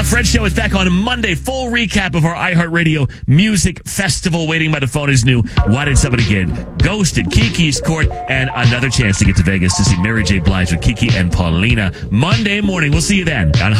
Fred Show is back on Monday. Full recap of our iHeartRadio Music Festival. Waiting by the phone is new. Why Did Somebody Get Ghosted? Kiki's Court, and another chance to get to Vegas to see Mary J. Blige with Kiki and Paulina. Monday morning. We'll see you then on